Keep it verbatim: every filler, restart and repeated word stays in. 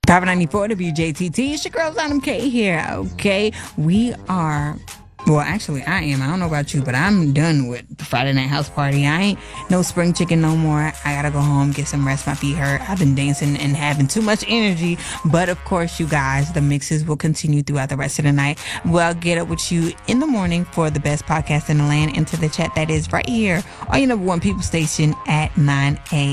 five ninety-four W J T T. It's your girl, Zonum K here, okay? We are... Well, actually, I am. I don't know about you, but I'm done with the Friday night house party. I ain't no spring chicken no more. I gotta go home, get some rest. My feet hurt. I've been dancing and having too much energy. But, of course, you guys, the mixes will continue throughout the rest of the night. We'll get up with you in the morning for the best podcast in the land. Into the chat that is right here on your number one people station at nine a.m.